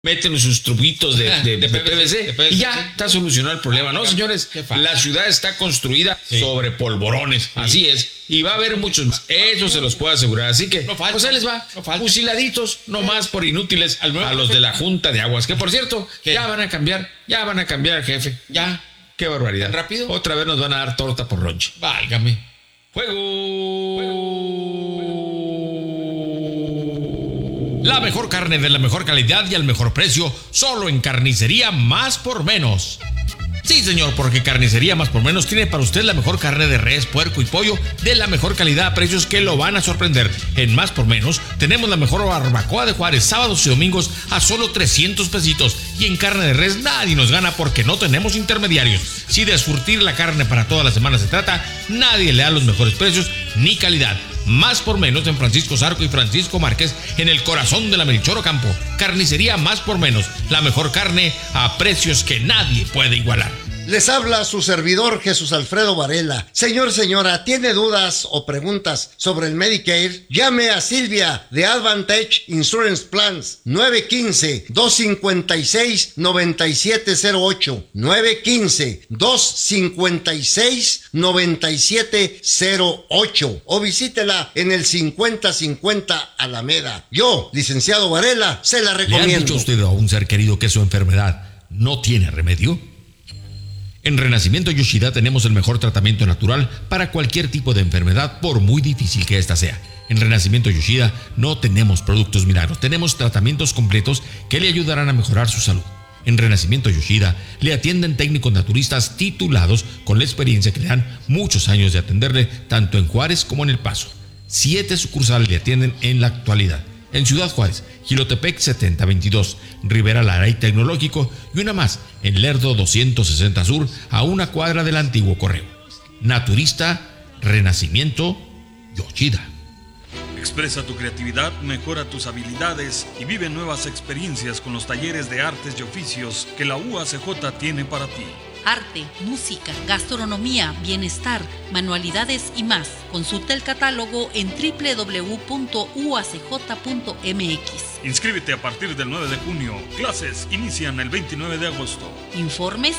meten sus tubitos de PVC y ya está solucionado el problema, ¿no, señores? La ciudad está construida sobre polvorones, así es, y va a haber muchos más, eso se los puedo asegurar, así que pues ahí les va, fusiladitos, no más por inútiles a los de la Junta de Aguas, que por cierto, ya van a cambiar al jefe, ya, qué barbaridad, ¿tan rápido? Otra vez nos van a dar torta por lonche. Válgame. La mejor carne de la mejor calidad y al mejor precio, solo en Carnicería Más por Menos. Sí, señor, porque Carnicería Más por Menos tiene para usted la mejor carne de res, puerco y pollo de la mejor calidad a precios que lo van a sorprender. En Más por Menos tenemos la mejor barbacoa de Juárez, sábados y domingos a solo 300 pesitos. Y en carne de res nadie nos gana porque no tenemos intermediarios. Si de surtir la carne para toda la semana se trata, nadie le da los mejores precios ni calidad. Más por Menos en Francisco Zarco y Francisco Márquez, en el corazón de la Melchor Ocampo. Carnicería Más por Menos, la mejor carne a precios que nadie puede igualar. Les habla su servidor Jesús Alfredo Varela. Señor, señora, ¿tiene dudas o preguntas sobre el Medicare? Llame a Silvia de Advantage Insurance Plans 915-256-9708 915-256-9708 o visítela en el 5050 Alameda. Yo, licenciado Varela, se la recomiendo. ¿Le han dicho usted a un ser querido que su enfermedad no tiene remedio? En Renacimiento Yoshida tenemos el mejor tratamiento natural para cualquier tipo de enfermedad, por muy difícil que ésta sea. En Renacimiento Yoshida no tenemos productos milagros, tenemos tratamientos completos que le ayudarán a mejorar su salud. En Renacimiento Yoshida le atienden técnicos naturistas titulados con la experiencia que le dan muchos años de atenderle tanto en Juárez como en El Paso. 7 sucursales le atienden en la actualidad. En Ciudad Juárez, Jilotepec 7022, Rivera Lara y Tecnológico, y una más en Lerdo 260 Sur, a una cuadra del antiguo correo. Naturista, Renacimiento, Yoshida. Expresa tu creatividad, mejora tus habilidades y vive nuevas experiencias con los talleres de artes y oficios que la UACJ tiene para ti. Arte, música, gastronomía, bienestar, manualidades y más. Consulta el catálogo en www.uacj.mx. Inscríbete a partir del 9 de junio. Clases inician el 29 de agosto. Informes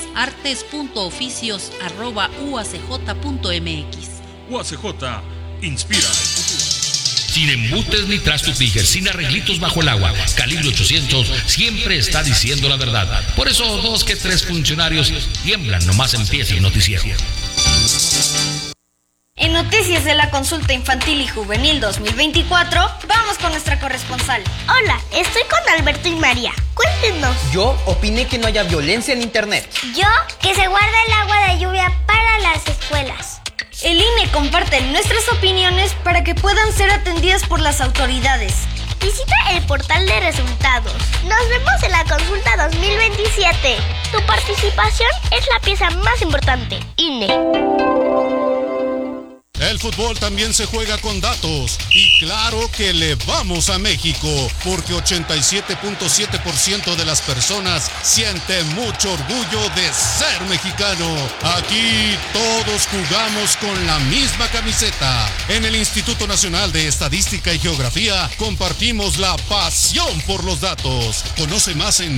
artes.oficios@uacj.mx. UACJ inspira el futuro. Sin embutes ni trastos Tiger, sin arreglitos bajo el agua. Calibre 800 siempre está diciendo la verdad. Por eso 2 que 3 funcionarios tiemblan nomás empieza el noticiero. En Noticias de la Consulta Infantil y Juvenil 2024, vamos con nuestra corresponsal. Hola, estoy con Alberto y María. Cuéntenos. Yo opiné que no haya violencia en internet. Yo, que se guarda el agua de lluvia para las escuelas. El INE comparte nuestras opiniones para que puedan ser atendidas por las autoridades. Visita el portal de resultados. Nos vemos en la consulta 2027. Tu participación es la pieza más importante. INE. El fútbol también se juega con datos y claro que le vamos a México porque 87.7% de las personas siente mucho orgullo de ser mexicano. Aquí todos jugamos con la misma camiseta. En el Instituto Nacional de Estadística y Geografía compartimos la pasión por los datos. Conoce más en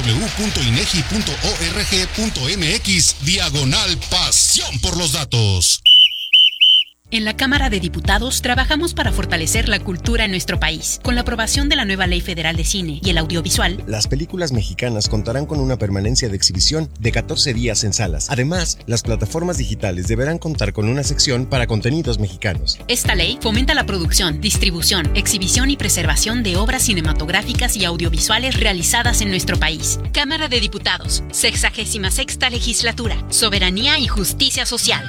www.inegi.org.mx/pasión por los datos. En la Cámara de Diputados trabajamos para fortalecer la cultura en nuestro país. Con la aprobación de la nueva Ley Federal de Cine y el Audiovisual, las películas mexicanas contarán con una permanencia de exhibición de 14 días en salas. Además, las plataformas digitales deberán contar con una sección para contenidos mexicanos. Esta ley fomenta la producción, distribución, exhibición y preservación de obras cinematográficas y audiovisuales realizadas en nuestro país. Cámara de Diputados, 66ª Legislatura, Soberanía y Justicia Social.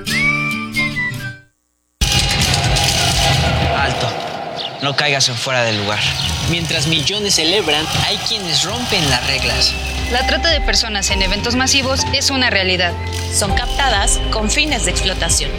Alto, no caigas en fuera del lugar. Mientras millones celebran, hay quienes rompen las reglas. La trata de personas en eventos masivos es una realidad. Son captadas con fines de explotación.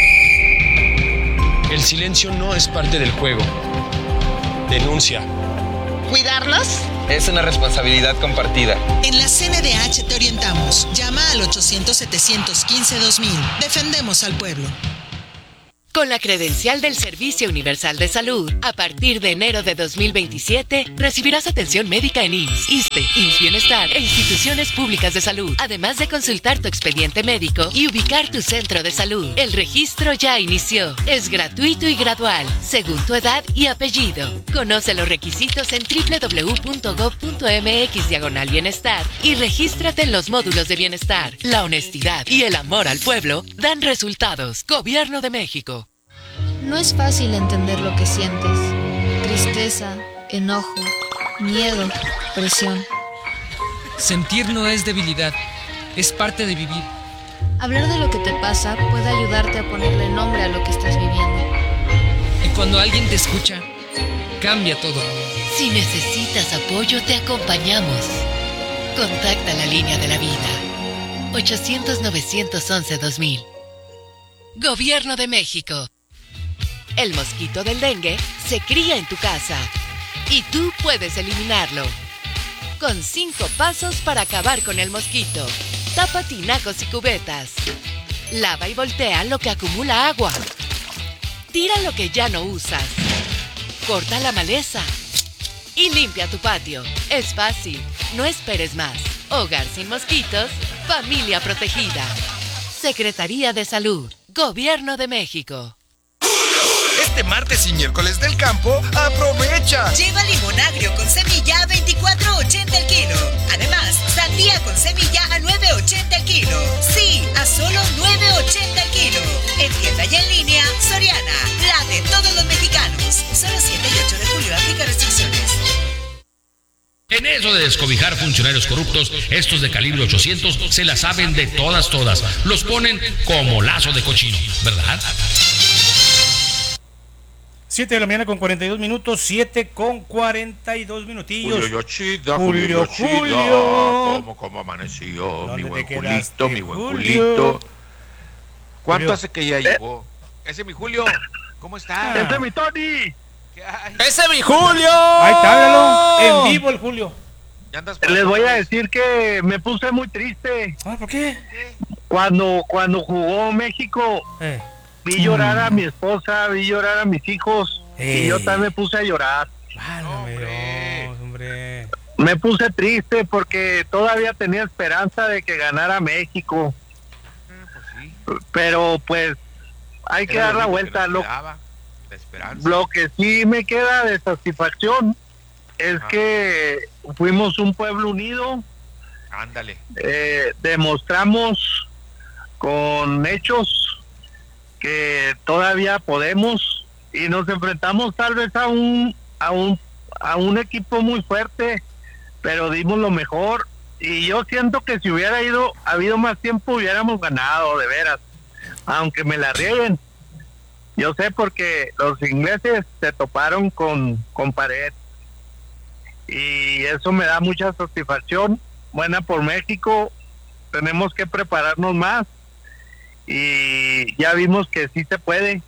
El silencio no es parte del juego. Denuncia. ¿Cuidarlos? Es una responsabilidad compartida. En la CNDH te orientamos. Llama al 800-715-2000. Defendemos al pueblo. Con la credencial del Servicio Universal de Salud, a partir de enero de 2027, recibirás atención médica en IMSS, ISSSTE, IMSS Bienestar e instituciones públicas de salud, además de consultar tu expediente médico y ubicar tu centro de salud. El registro ya inició. Es gratuito y gradual, según tu edad y apellido. Conoce los requisitos en www.gov.mx/bienestar y regístrate en los módulos de bienestar. La honestidad y el amor al pueblo dan resultados. Gobierno de México. No es fácil entender lo que sientes. Tristeza, enojo, miedo, presión. Sentir no es debilidad, es parte de vivir. Hablar de lo que te pasa puede ayudarte a ponerle nombre a lo que estás viviendo. Y cuando alguien te escucha, cambia todo. Si necesitas apoyo, te acompañamos. Contacta la línea de la vida. 800-911-2000. Gobierno de México. El mosquito del dengue se cría en tu casa y tú puedes eliminarlo. Con 5 pasos para acabar con el mosquito. Tapa tinacos y cubetas. Lava y voltea lo que acumula agua. Tira lo que ya no usas. Corta la maleza. Y limpia tu patio. Es fácil. No esperes más. Hogar sin mosquitos. Familia protegida. Secretaría de Salud. Gobierno de México. Este martes y miércoles del campo, aprovecha. Lleva limón agrio con semilla a $24.80 el kilo. Además, sandía con semilla a $9.80 el kilo. Sí, a solo $9.80 el kilo. En tienda y en línea, Soriana, la de todos los mexicanos. Solo 7 y 8 de julio, aplica restricciones. En eso de descobijar funcionarios corruptos, estos de calibre 800 se la saben de todas. Los ponen como lazo de cochino, ¿verdad? 7 de la mañana con 42 minutos, 7 con 42 minutillos. Julio Yoshida, Julio. ¿Cómo amaneció? Mi buen quedaste, Julito, mi buen Julio? Julito. ¿Cuánto Julio. hace que ya llegó? Ese es mi Julio. ¿Cómo está? Ese es mi Tony. ¡Ese es mi Julio! Ahí está, háblalo. En vivo el Julio. Les voy a decir que me puse muy triste. ¿Por qué? Cuando jugó México, vi llorar a mi esposa, vi llorar a mis hijos. Y yo también me puse a llorar. Hombre. Me puse triste porque todavía tenía esperanza de que ganara México. Pero pues hay que dar la vuelta. Lo que sí me queda de satisfacción es que fuimos un pueblo unido. Ándale. Demostramos con hechos que todavía podemos y nos enfrentamos tal vez a un equipo muy fuerte, pero dimos lo mejor y yo siento que si hubiera habido más tiempo hubiéramos ganado, de veras, aunque me la rieguen. Yo sé porque los ingleses se toparon con pared y eso me da mucha satisfacción. Buena por México, tenemos que prepararnos más y ya vimos que sí se puede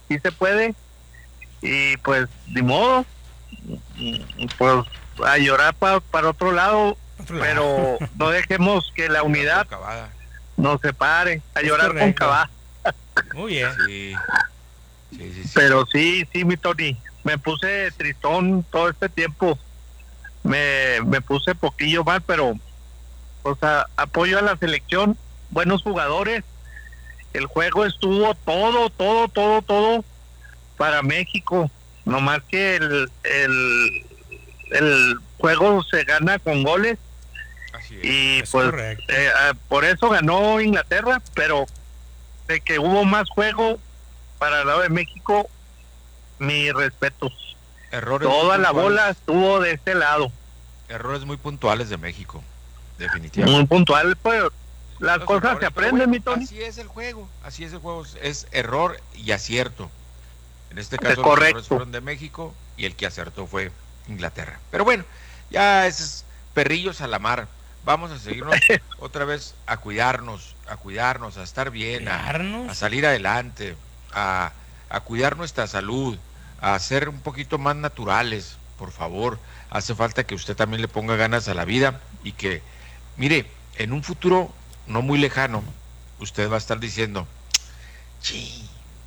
y pues ni modo, pues a llorar para otro lado, pero no dejemos que la unidad nos separe, a llorar con Cabá. Muy bien. Sí. Pero sí, mi Tony, me puse tristón todo este tiempo, me puse poquillo mal, pero o sea, apoyo a la selección, buenos jugadores, el juego estuvo todo para México, nomás que el juego se gana con goles. Así es, y pues por eso ganó Inglaterra, pero de que hubo más juego para el lado de México, mis respetos. Errores toda la puntuales. bola estuvo de este lado. Errores muy puntuales de México, definitivamente. Muy puntual, pues las Los cosas errores, se aprenden, pero mi Tony. así es el juego, es error y acierto. En este caso los correcto. errores fueron de México y el que acertó fue Inglaterra. Pero bueno, ya esos perrillos a la mar. Vamos a seguirnos otra vez a cuidarnos, a estar bien, a salir adelante, a cuidar nuestra salud, a ser un poquito más naturales, por favor. Hace falta que usted también le ponga ganas a la vida y que, mire, en un futuro no muy lejano, usted va a estar diciendo, sí,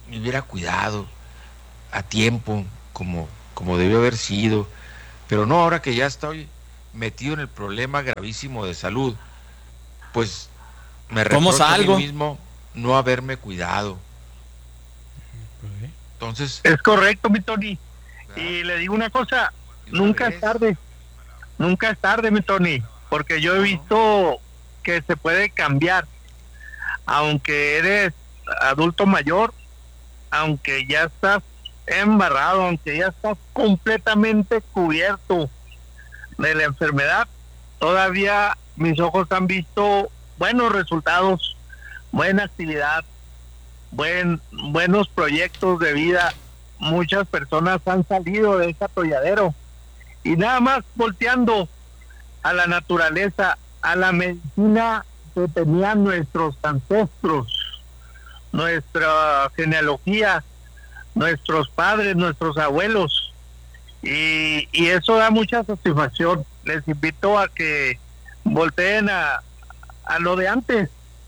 me hubiera cuidado a tiempo, como debió haber sido, pero no, ahora que ya estoy metido en el problema gravísimo de salud, pues me reprocho a mí mismo no haberme cuidado. Entonces... Es correcto, mi Tony. Y le digo una cosa, nunca es tarde, mi Tony, porque yo he visto que se puede cambiar, aunque eres adulto mayor, aunque ya estás embarrado, aunque ya estás completamente cubierto de la enfermedad, todavía mis ojos han visto buenos resultados, buena actividad, buenos proyectos de vida. Muchas personas han salido de ese atolladero y nada más volteando a la naturaleza, a la medicina que tenían nuestros ancestros, nuestra genealogía, nuestros padres, nuestros abuelos, y eso da mucha satisfacción. Les invito a que volteen a lo de antes,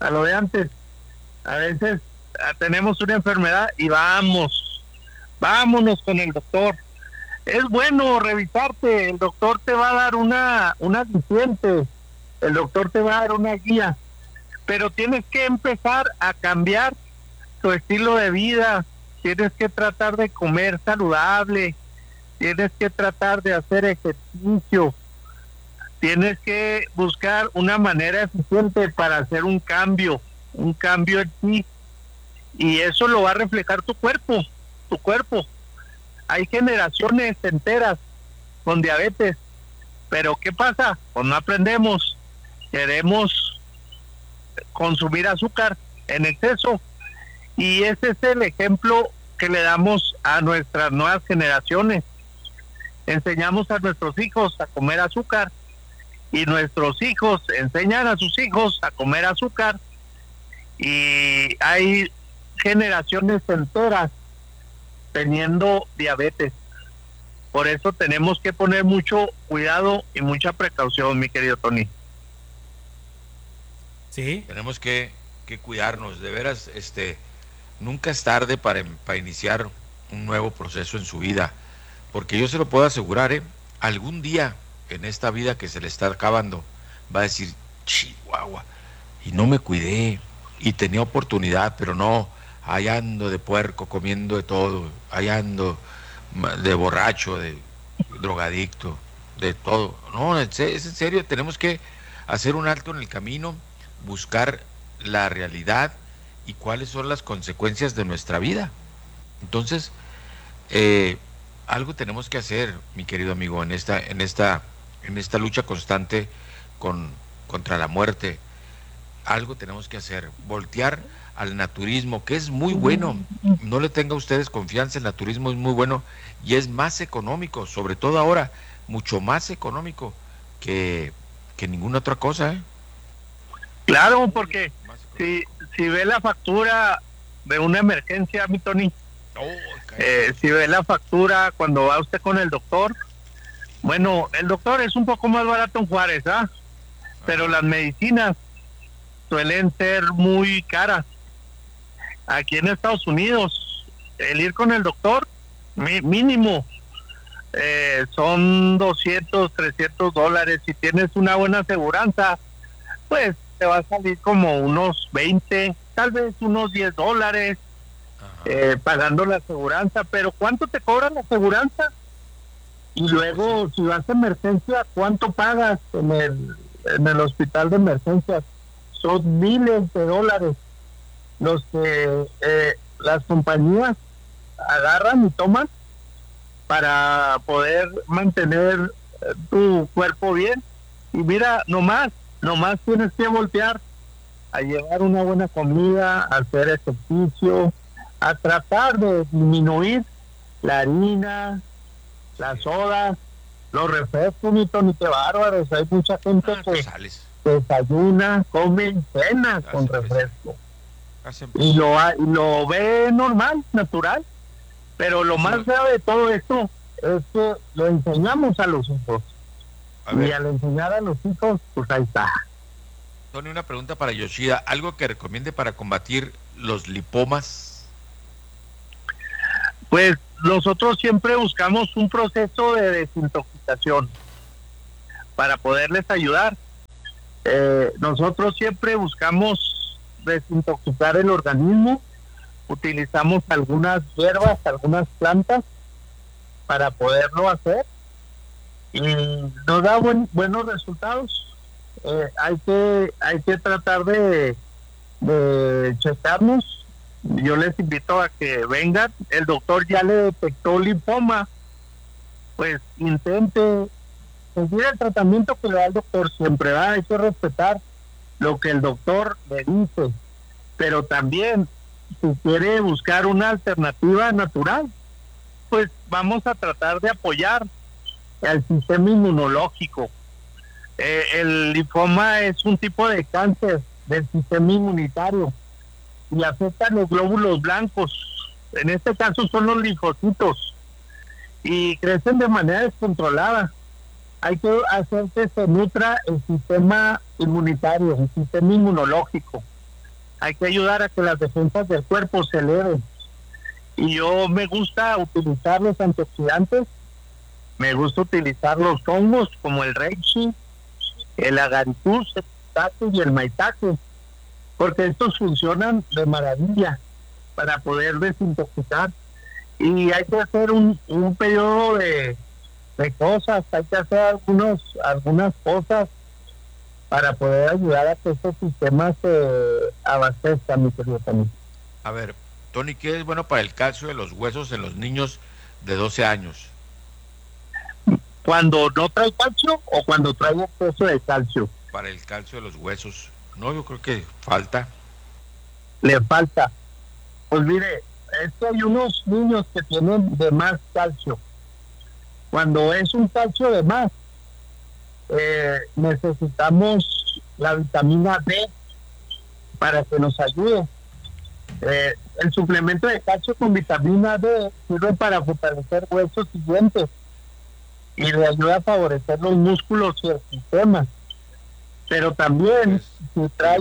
A veces tenemos una enfermedad y vámonos con el doctor. Es bueno revisarte, el doctor te va a dar una aliciente, el doctor te va a dar una guía, pero tienes que empezar a cambiar tu estilo de vida, tienes que tratar de comer saludable, tienes que tratar de hacer ejercicio, tienes que buscar una manera eficiente para hacer un cambio en ti, y eso lo va a reflejar tu cuerpo. Hay generaciones enteras con diabetes, pero ¿qué pasa? Pues no aprendemos, queremos consumir azúcar en exceso, y ese es el ejemplo que le damos a nuestras nuevas generaciones. Enseñamos a nuestros hijos a comer azúcar, y nuestros hijos enseñan a sus hijos a comer azúcar, y hay generaciones enteras teniendo diabetes. Por eso tenemos que poner mucho cuidado y mucha precaución, mi querido Tony. Sí. Tenemos que cuidarnos, de veras, nunca es tarde para iniciar un nuevo proceso en su vida, porque yo se lo puedo asegurar, algún día en esta vida que se le está acabando, va a decir, Chihuahua, y no me cuidé, y tenía oportunidad, pero no, ahí ando de puerco, comiendo de todo, ahí ando de borracho, de drogadicto, de todo. No, es en serio, tenemos que hacer un alto en el camino, buscar la realidad y cuáles son las consecuencias de nuestra vida. Entonces, algo tenemos que hacer, mi querido amigo, en esta lucha constante contra la muerte. Algo tenemos que hacer, voltear al naturismo, que es muy bueno. No le tenga a ustedes confianza, el naturismo es muy bueno y es más económico, sobre todo ahora, mucho más económico que ninguna otra cosa. Claro, porque si ve la factura de una emergencia, mi Tony, si ve la factura cuando va usted con el doctor, bueno, el doctor es un poco más barato en Juárez, pero las medicinas suelen ser muy caras. Aquí en Estados Unidos, el ir con el doctor, mínimo, son $200, $300. Si tienes una buena aseguranza, pues te va a salir como unos 20, tal vez unos $10, pagando la aseguranza. Pero ¿cuánto te cobra la aseguranza? Y luego, si vas a emergencia, ¿cuánto pagas en el hospital de emergencias? Son miles de dólares los que las compañías agarran y toman para poder mantener tu cuerpo bien. Y mira, nomás tienes que voltear a llevar una buena comida, a hacer ejercicio, a tratar de disminuir la harina, las sodas, los refrescos, ni qué bárbaros. Hay mucha gente que desayuna, come y cena con refresco. Y lo ve normal, natural. Pero lo más grave de todo esto es que lo enseñamos a los hijos. Y al enseñar a los hijos, pues ahí está. Tony, una pregunta para Yoshida. ¿Algo que recomiende para combatir los lipomas? Pues nosotros siempre buscamos un proceso de desintoxicación para poderles ayudar. Nosotros siempre buscamos desintoxicar el organismo, utilizamos algunas hierbas, algunas plantas para poderlo hacer y nos da buenos resultados. Hay que tratar de checarnos. Yo les invito a que vengan. El doctor ya le detectó linfoma, pues intente seguir el tratamiento que le da el doctor siempre. Hay que respetar lo que el doctor le dice, pero también si quiere buscar una alternativa natural, pues vamos a tratar de apoyar al sistema inmunológico. El linfoma es un tipo de cáncer del sistema inmunitario y afecta a los glóbulos blancos. En este caso son los linfocitos y crecen de manera descontrolada. Hay que hacer que se nutra el sistema inmunitario, el sistema inmunológico. Hay que ayudar a que las defensas del cuerpo se eleven. Y yo me gusta utilizar los antioxidantes, me gusta utilizar los hongos como el reishi, el agaricus, el shiitake y el maitake, porque estos funcionan de maravilla para poder desintoxicar. Y hay que hacer un periodo de cosas, hay que hacer algunas cosas para poder ayudar a que estos sistemas se abastezcan, mi querido Tony. A ver, Tony, ¿qué es bueno para el calcio de los huesos en los niños de 12 años? ¿Cuando no trae calcio o cuando trae exceso de calcio? Para el calcio de los huesos. No, yo creo que falta. Le falta. Pues mire, es que hay unos niños que tienen de más calcio. Cuando es un calcio de más, necesitamos la vitamina D para que nos ayude. El suplemento de calcio con vitamina D sirve para fortalecer huesos y dientes y le ayuda a favorecer los músculos y el sistema. Pero también, si trae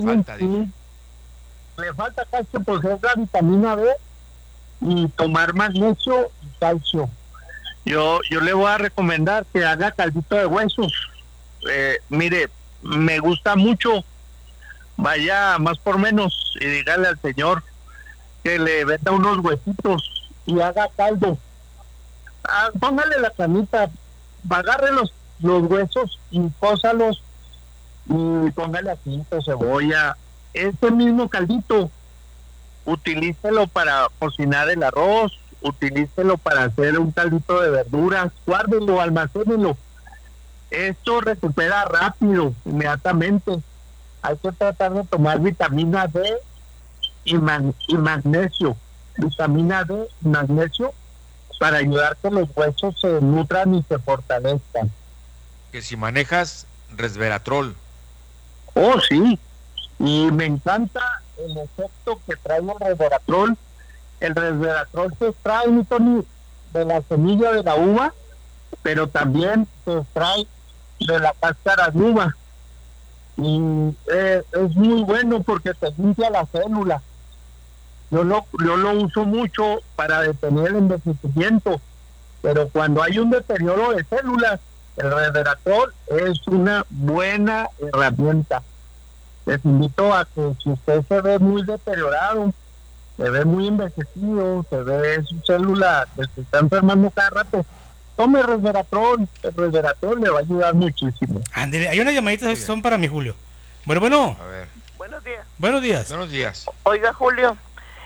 le falta calcio, pues es la vitamina D y tomar magnesio y calcio. Yo le voy a recomendar que haga caldito de huesos. Mire, me gusta mucho. Vaya más por menos y dígale al señor que le venda unos huesitos y haga caldo. Póngale la canita, agarre los huesos y cósalos y póngale ajito, cebolla. Ese mismo caldito, utilícelo para cocinar el arroz, utilícelo para hacer un caldito de verduras, guárdelo, almacénelo. Esto recupera rápido, inmediatamente. Hay que tratar de tomar vitamina D y magnesio. Vitamina D y magnesio para ayudar a que los huesos se nutran y se fortalezcan. Que si manejas resveratrol. Oh, sí. Y me encanta el efecto que trae el resveratrol. El resveratrol se extrae, mi Tony, de la semilla de la uva, pero también se extrae de la cáscara de uva. Y es muy bueno porque te limpia la célula. Yo lo uso mucho para detener el envejecimiento, pero cuando hay un deterioro de células, el resveratrol es una buena herramienta. Les invito a que si usted se ve muy deteriorado, se ve muy envejecido, se ve su célula que se está enfermando cada rato, tome resveratrol. El resveratrol le va a ayudar muchísimo. André, hay unas llamaditas que son para mi Julio. Bueno. A ver. Buenos días. Buenos días. Buenos días. Oiga, Julio,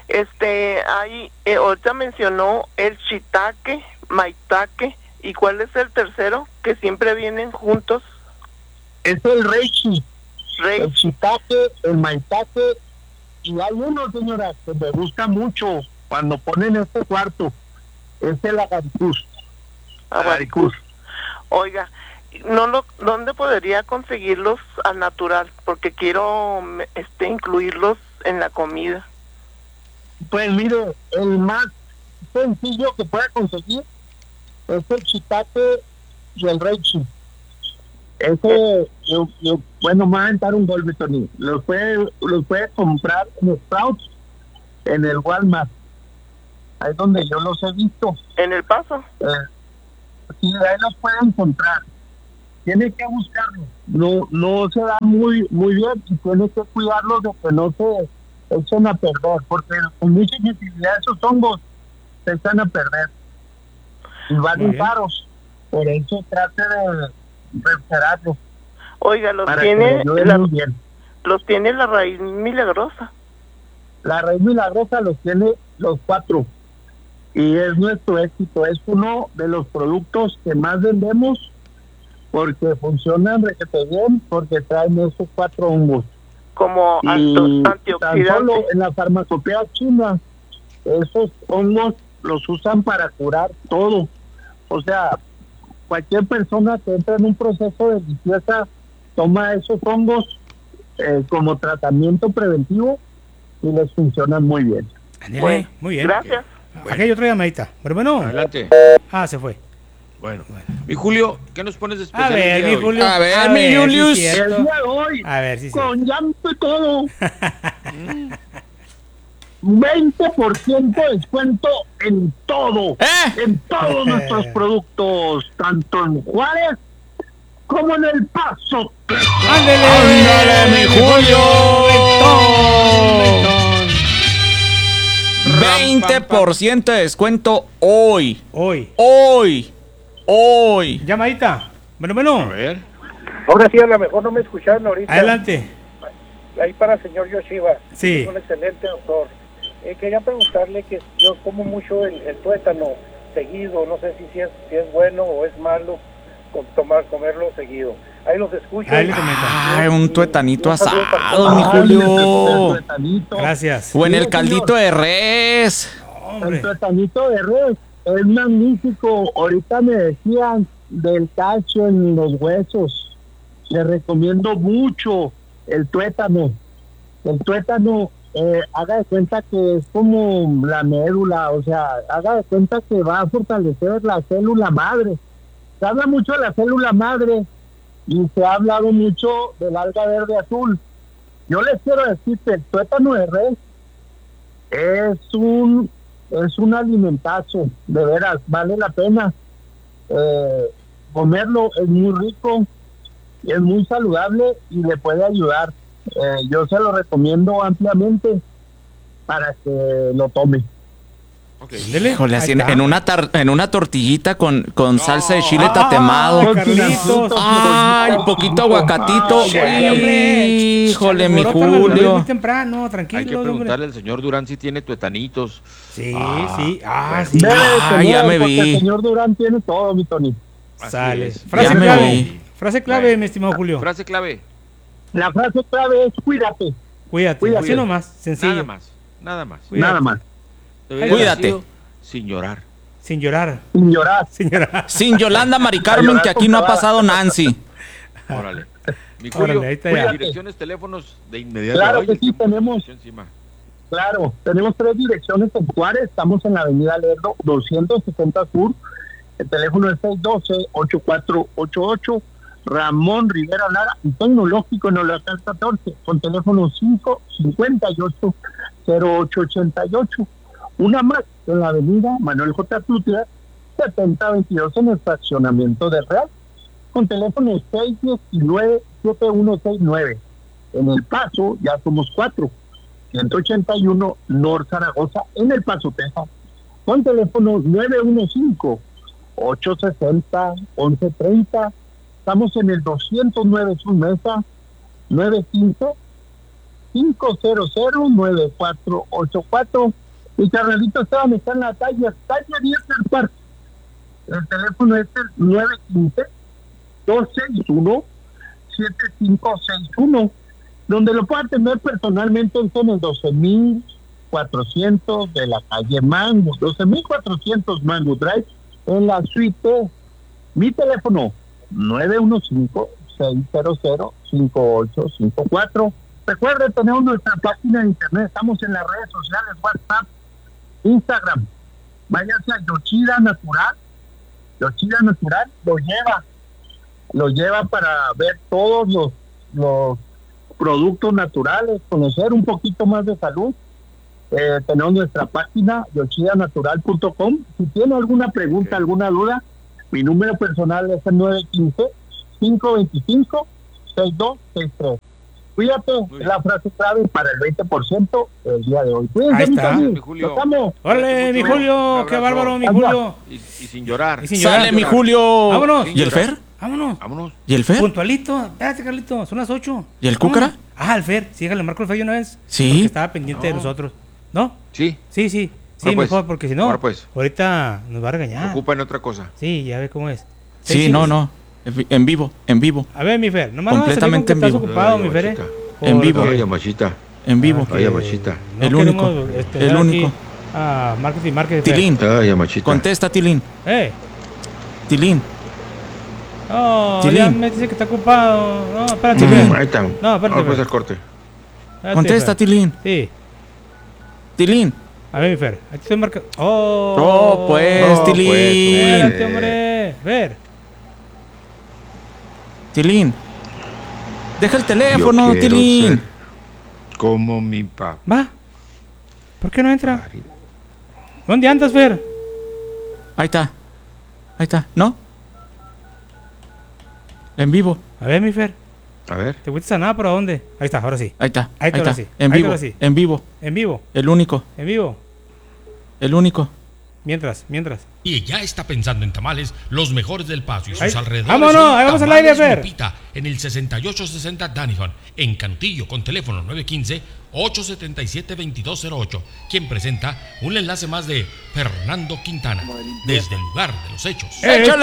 ahí ahorita mencionó el shiitake, maitake, ¿y cuál es el tercero que siempre vienen juntos? Es el reishi. El shiitake, el maitake, y hay uno, señora, que me gusta mucho cuando ponen este cuarto, es el agaricus. Agaricus. Oiga, ¿dónde podría conseguirlos al natural? Porque quiero incluirlos en la comida. Pues mire, el más sencillo que pueda conseguir es el shiitake y el reishi. Ese, bueno, me va a aventar un golpe, Tony. Los puede comprar en Sprouts, en el Walmart. ahí donde yo los he visto. ¿En El Paso? Sí, ahí los puede encontrar. Tiene que buscarlos. No se dan muy bien y tiene que cuidarlos de que no se echen a perder, porque con mucha sensibilidad esos hongos se echan a perder y van caros. Por eso trate de recuperarlos. Oiga, los tiene la raíz milagrosa. La raíz milagrosa los tiene los 4 y es nuestro éxito. Es uno de los productos que más vendemos porque funcionan requete bien, porque traen esos 4 hongos. Como antioxidantes. Tan solo en la farmacopea china, esos hongos los usan para curar todo. O sea, cualquier persona que entra en un proceso de limpieza toma esos hongos como tratamiento preventivo y les funcionan muy bien. Bueno, muy bien. Gracias. Aquí hay otra llamadita. Pero bueno. Adelante. Se fue. Bueno. Mi Julio, ¿qué nos pones de especial? A ver, mi Julio. A ver, mi Julius. El día de hoy, a ver, sí, con llanto y todo. 20% de descuento en todo. En todos nuestros productos, tanto en Juárez como en El Paso. ¡Ándale, mi Julio! 20% de descuento hoy. Llamadita. Bueno. A ver. Ahora sí, a lo mejor no me escucharon ahorita. Adelante. Ahí para el señor Yoshiba. Sí. Es un excelente doctor. Quería preguntarle que yo como mucho el tuétano seguido. No sé si es bueno o es malo comerlo seguido. Ahí los escucho. Ahí le comenta. Un tuetanito asado, mi Julio. Gracias. O en el caldito de res. El tuetanito de res es magnífico. Ahorita me decían del calcio en los huesos. Le recomiendo mucho el tuétano. El tuétano, haga de cuenta que es como la médula, o sea, haga de cuenta que va a fortalecer la célula madre. Se habla mucho de la célula madre y se ha hablado mucho del alga verde azul. Yo les quiero decir que el tuétano de res es un alimentazo, de veras, vale la pena comerlo, es muy rico, es muy saludable y le puede ayudar. Yo se lo recomiendo ampliamente para que lo tome. Híjole, así en una tortillita con salsa de chile tatemado. Ay, poquito aguacatito. Híjole, mi Julio. Muy temprano, tranquilo. Hay que preguntarle al señor Durán si tiene tuetanitos. Sí. Sí. Ya me vi. El señor Durán tiene todo, mi Tony. Sale. Frase clave, mi estimado Julio. Frase clave. La frase clave es cuídate. Cuídate. Así nomás, sencillo. Nada más. Nada más. Cuídate. Sin llorar. Sin llorar. Sin Yolanda Mari Carmen, que aquí no ha pasado Nancy. Órale. Mi Julio, direcciones, teléfonos de inmediato. Claro que sí, tenemos. Claro, tenemos 3 direcciones en Juárez. Estamos en la avenida Lerdo, 260 Sur. El teléfono es 612-8488. Ramón Rivera Lara, y Tecnológico en el local 14, con teléfono 558-0888. Una más en la avenida Manuel J. Tlutia, 7022 en el fraccionamiento de Real, con teléfono 619-7169. En El Paso ya somos 4, 181 North Zaragoza, en El Paso, Texas, con teléfono 915-860-1130. Estamos en el 209 Sur Mesa, 915-500-9484. Mi carnalito Esteban está en la calle 10 del Parque. El teléfono es el 915-261-7561. Donde lo pueda atender personalmente es en el 12.400 de la calle Mango, 12.400 Mango Drive, en la suite. Mi teléfono 915-600-5854. Recuerde, tenemos nuestra página de internet, estamos en las redes sociales, WhatsApp, Instagram. Váyase a Yoshida Natural. Yoshida Natural lo lleva para ver todos los productos naturales, conocer un poquito más de salud tenemos nuestra página yoshidanatural.com. Si tiene alguna pregunta, alguna duda, mi número personal es el 915-525-6263. Cuídate, es la frase clave para el 20% el día de hoy. Cuídense. Ahí está. Mi Julio. Órale, mi Julio, qué bárbaro, mi Julio. Y sin llorar. Sale mi Julio. Vámonos. ¿Y el Fer? Vámonos. ¿Y el Fer? Puntualito. Espérate, Carlito, son las 8. ¿Y el Cúcara? El Fer. Sí, déjale, marco el Fer una vez. Sí. Porque estaba pendiente de nosotros. ¿No? Sí. Sí, Bueno, mejor, porque si no, pues. ahorita nos va a regañar. Se ocupa en otra cosa. Sí, ya ve cómo es. Sí, no. En vivo. A ver, mi Fer, nomás completamente en vivo. Estás ocupado, mi Fer. En vivo. Ay, machita. En vivo. Ay, machita. El único. El único. Marketing. Tilín. Ay, machita. Contesta, Tilín. Tilín. Oh, Tilín. ya me dice que está ocupado. No, espérate. Ahí está. No, espérate. Vamos a hacer corte. Contesta, Tilín. Sí. Tilín. A ver, mi Fer. Aquí estoy marcando. Oh, pues, Tilín. Espérate, hombre. Fer. Tilín. Deja el teléfono, Yo quiero Tilín. ser como mi papá. ¿Va? ¿Por qué no entra? ¿Dónde andas, Fer? Ahí está. ¿No? En vivo. A ver, mi Fer. A ver. ¿Te fuiste a nada, pero a dónde? Ahí está, ahora sí. Ahí está. Ahora sí. En vivo. Sí. En vivo. En vivo. El único. En vivo. El único. Mientras. Y ya está pensando en tamales, los mejores del Paso y sus alrededores. ¡Vámonos! son Ahí vamos al aire, Tamales Fer. Lupita, en el 6860 Danihon, en Cantillo, con teléfono 915-877-2208. Quien presenta un enlace más de Fernando Quintana, desde el lugar de los hechos. ¡Échale!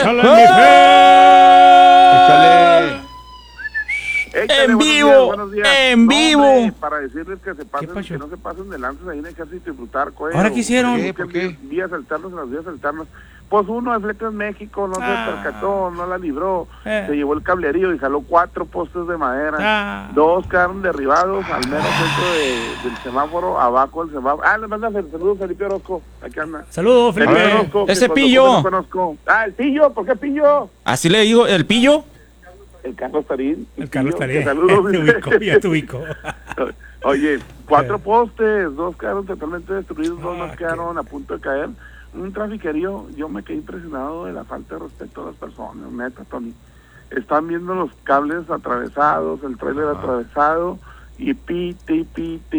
En vivo, en vivo. Hombre, para decirles que no se pasen de lanzas ahí en Ejército y Plutarco. ¿Ahora qué hicieron? ¿Por qué? Vías alternas en las vías alternas. Pues uno de Flecas México no se percató, no la libró, se llevó el cablerío y jaló 4 postes de madera. 2 quedaron derribados al mero centro del semáforo, abajo del semáforo. Le manda saludos Felipe Orozco, aquí anda. Saludos, Felipe. Orozco, Ese Pillo. El Pillo, ¿por qué Pillo? Así le digo, el Pillo. El Carlos Tarín. Saludos. Ya te ubico. Oye, 4 postes, 2 quedaron totalmente destruidos, 2 más quedaron a punto de caer. Un trafiquerío, yo me quedé impresionado de la falta de respeto a las personas, neta, Tony. Están viendo los cables atravesados, el tráiler atravesado, y pite,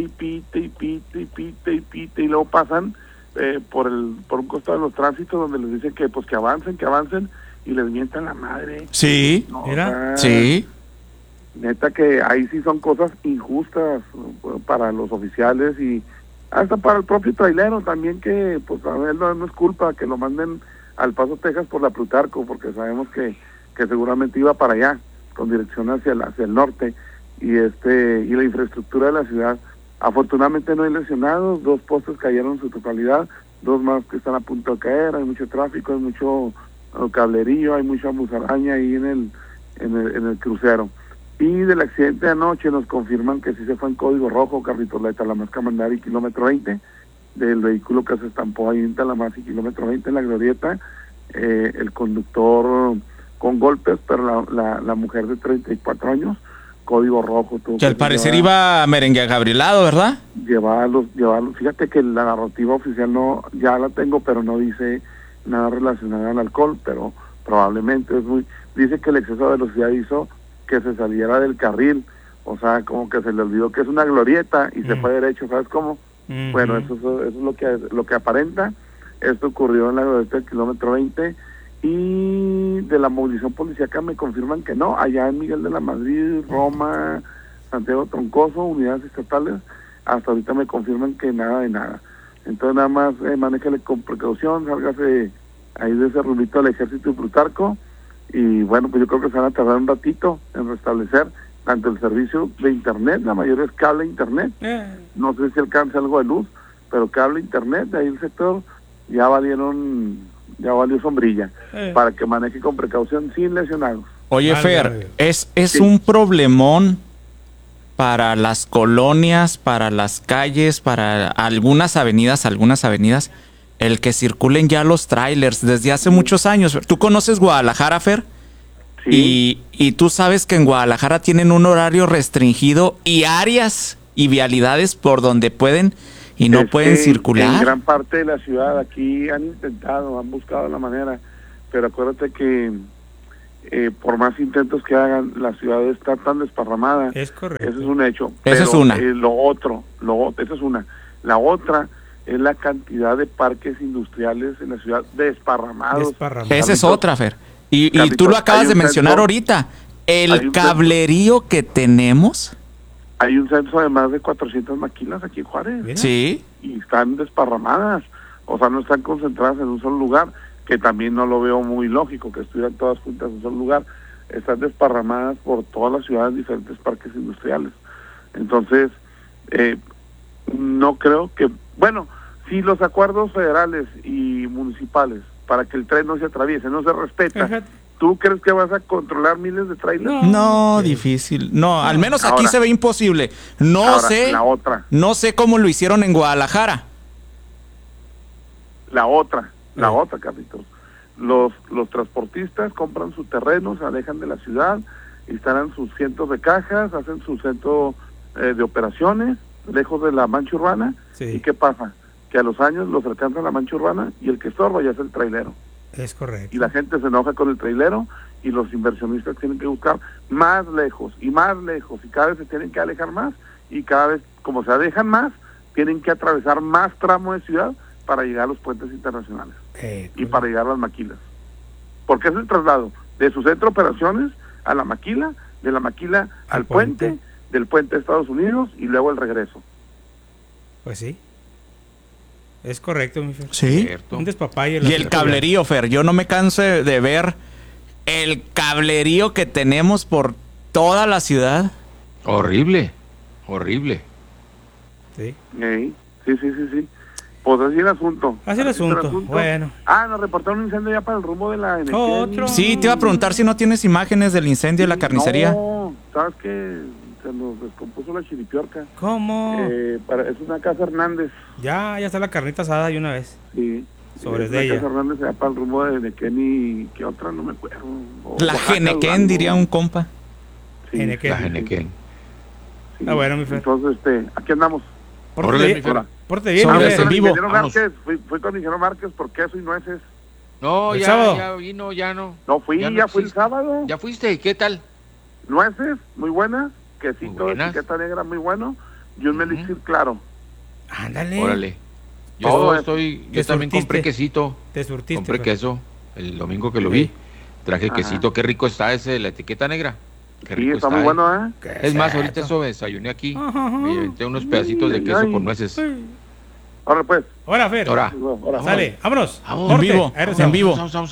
y luego pasan por un costado de los tránsitos donde les dicen que avancen, y les mientan la madre. Sí, no, sí. Neta que ahí sí son cosas injustas para los oficiales y hasta para el propio trailero también, que pues a ver, no es culpa que lo manden al Paso, Texas por la Plutarco, porque sabemos que seguramente iba para allá con dirección hacia el norte y la infraestructura de la ciudad. Afortunadamente no hay lesionados, 2 postes cayeron en su totalidad, 2 más que están a punto de caer, hay mucho tráfico, hay mucho cablerío, hay mucha musaraña ahí en el crucero. Y del accidente de anoche nos confirman que sí se fue en código rojo, Carlitos, la de Talamasca Mandari, kilómetro 20, del vehículo que se estampó ahí en Talamasca, kilómetro 20, en la glorieta, el conductor con golpes, pero la mujer de 34 años, código rojo. Que al parecer iba merengue gabrilado, ¿verdad? Llevarlos, fíjate que la narrativa oficial ya la tengo, pero no dice nada relacionado al alcohol, pero probablemente dice que el exceso de velocidad hizo que se saliera del carril, o sea, como que se le olvidó que es una glorieta y se fue derecho, ¿sabes cómo? Bueno, eso es lo que aparenta. Esto ocurrió en la glorieta del kilómetro 20 y de la movilización policíaca me confirman que no, allá en Miguel de la Madrid, Roma, Santiago Troncoso, unidades estatales, hasta ahorita me confirman que nada de nada. Entonces nada más manéjale con precaución, sálgase ahí de ese rulito al Ejército de Plutarco y bueno, pues yo creo que se van a tardar un ratito en restablecer tanto el servicio de internet, la mayoría es cable internet, no sé si alcanza algo de luz, pero cable internet, de ahí el sector ya valió sombrilla, para que maneje con precaución sin lesionados. Oye, Fer, es un problemón para las colonias, para las calles, para algunas avenidas, el que circulen ya los trailers desde hace muchos años. ¿Tú conoces Guadalajara, Fer? Sí. Y tú sabes que en Guadalajara tienen un horario restringido y áreas y vialidades por donde pueden y no pueden circular. En gran parte de la ciudad aquí han buscado la manera, pero acuérdate que por más intentos que hagan, la ciudad está tan desparramada. Es correcto. Eso es un hecho. Esa es una. Esa es una. La otra es la cantidad de parques industriales en la ciudad desparramados. Esa es otra, Fer. Y tú lo acabas de mencionar ahorita. El cablerío que tenemos. Hay un censo de más de 400 maquilas aquí en Juárez. Sí. Y están desparramadas. O sea, no están concentradas en un solo lugar, que también no lo veo muy lógico que estuvieran todas juntas en un solo lugar. Están desparramadas por todas las ciudades, diferentes parques industriales. Entonces, no creo que... Bueno, si los acuerdos federales y municipales para que el tren no se atraviese, no se respeta, ajá, ¿tú crees que vas a controlar miles de trailers? No, difícil. No, al menos aquí se ve imposible. No sé cómo lo hicieron en Guadalajara. La otra, Carlitos. Los transportistas compran su terreno, se alejan de la ciudad, instalan sus cientos de cajas, hacen su centro de operaciones, lejos de la mancha urbana. Sí. ¿Y qué pasa? Que a los años los alcanza la mancha urbana y el que estorba ya es el trailero. Es correcto. Y la gente se enoja con el trailero y los inversionistas tienen que buscar más lejos, y cada vez se tienen que alejar más, y cada vez, como se alejan más, tienen que atravesar más tramo de ciudad para llegar a los puentes internacionales y para llegar a las maquilas. Porque es el traslado de su centro de operaciones a la maquila, de la maquila al puente, del puente a Estados Unidos y luego el regreso. Pues sí. Es correcto, mi Fer. Sí. Un despapalle. Y el cablerío, Fer. Yo no me canso de ver el cablerío que tenemos por toda la ciudad. Horrible. Sí. Sí. Pues así el asunto. Bueno. Nos reportaron un incendio ya para el rumbo de la Enequén. Otro. Sí, te iba a preguntar si no tienes imágenes del incendio de la carnicería. No, ¿sabes qué? Se nos descompuso la chiripiorca. ¿Cómo? Es una casa Hernández. Ya está la carnita asada de una vez. Sí. Sobre de ella. La casa Hernández allá para el rumbo de Enequén y... ¿qué otra? No me acuerdo. La Genequén, diría un compa. Sí, la Genequén. Sí. Bueno, mi Fer. Entonces, aquí andamos. Porte bien, en vivo. Fui con Ingeniero Márquez por queso y nueces. No, ya vino, ya no. No fui, ya fui el sábado. ¿Ya fuiste? ¿Qué tal? Nueces, muy buenas. Quesito de etiqueta negra, muy bueno. Y un elixir claro. Ándale. Órale. Yo también compré quesito. Te surtiste. Compré queso el domingo que lo vi. Traje quesito. Qué rico está ese de la etiqueta negra. Qué rico está muy bueno, ¿eh? Es más, ahorita eso me desayuné aquí. Me inventé unos pedacitos de queso con nueces. Ahora pues. Ahora, Fer. Ahora. Sale, vámonos. En vivo. En vivo. No se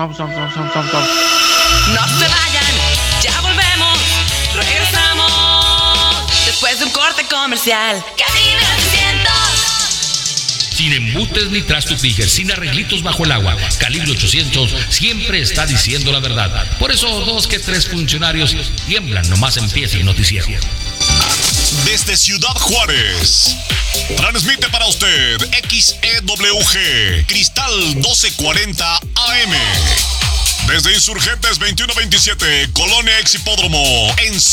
vayan, ya volvemos. Regresamos después de un corte comercial. Cabina 800. Sin embutes ni trastos Tiger, sin arreglitos bajo el agua. Calibre 800 siempre está diciendo la verdad. Por eso 2 que 3 funcionarios tiemblan nomás empieza el noticiero. Desde Ciudad Juárez, transmite para usted XEWG Cristal 1240 AM. Desde Insurgentes 2127, Colonia Ex Hipódromo, en